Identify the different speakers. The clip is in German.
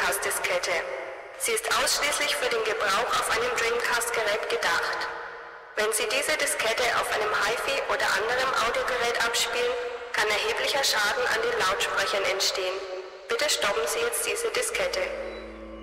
Speaker 1: Dreamcast-Diskette. Sie ist ausschließlich für den Gebrauch auf einem Dreamcast-Gerät gedacht. Wenn Sie diese Diskette auf einem HiFi oder anderem Audiogerät abspielen, kann erheblicher Schaden an den Lautsprechern entstehen. Bitte stoppen Sie jetzt diese Diskette.